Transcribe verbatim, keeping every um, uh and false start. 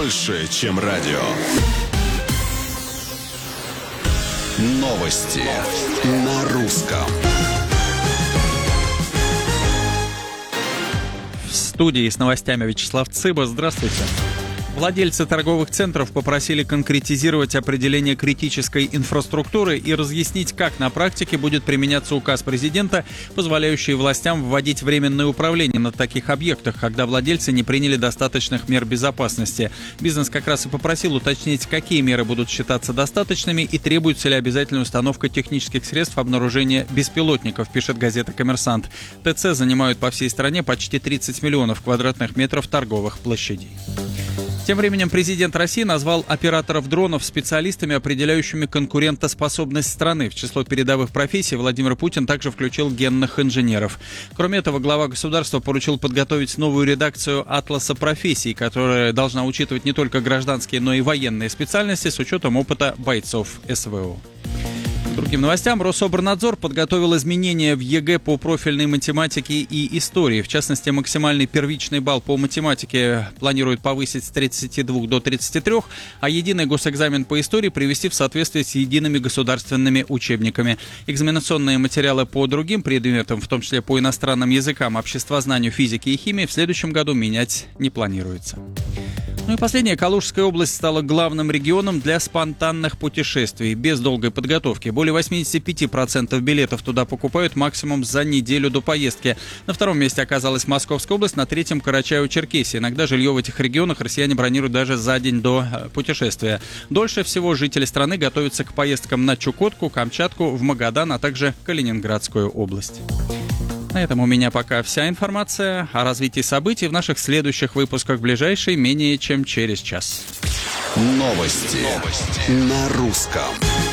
больше, чем радио. Новости на русском. В студии с новостями Вячеслав Цыба. Здравствуйте. Владельцы торговых центров попросили конкретизировать определение критической инфраструктуры и разъяснить, как на практике будет применяться указ президента, позволяющий властям вводить временное управление на таких объектах, когда владельцы не приняли достаточных мер безопасности. Бизнес как раз и попросил уточнить, какие меры будут считаться достаточными и требуется ли обязательная установка технических средств обнаружения беспилотников, пишет газета «Коммерсант». ТЦ занимают по всей стране почти тридцать миллионов квадратных метров торговых площадей. Тем временем президент России назвал операторов дронов специалистами, определяющими конкурентоспособность страны. В число передовых профессий Владимир Путин также включил генных инженеров. Кроме этого, глава государства поручил подготовить новую редакцию «Атласа профессий», которая должна учитывать не только гражданские, но и военные специальности с учетом опыта бойцов СВО. К другим новостям. Рособорнадзор подготовил изменения в ЕГЭ по профильной математике и истории. В частности, максимальный первичный балл по математике планируют повысить с тридцати двух до тридцати трёх, а единый госэкзамен по истории привести в соответствие с едиными государственными учебниками. Экзаменационные материалы по другим предметам, в том числе по иностранным языкам, обществознанию, физике и химии, в следующем году менять не планируется. Ну и последнее. Калужская область стала главным регионом для спонтанных путешествий без долгой подготовки. Более восемьдесят пять процентов билетов туда покупают максимум за неделю до поездки. На втором месте оказалась Московская область, на третьем – Карачаево-Черкесия. Иногда жилье в этих регионах россияне бронируют даже за день до путешествия. Дольше всего жители страны готовятся к поездкам на Чукотку, Камчатку, в Магадан, а также Калининградскую область. На этом у меня пока вся информация. О развитии событий в наших следующих выпусках в ближайший менее чем через час. Новости, Новости. На русском.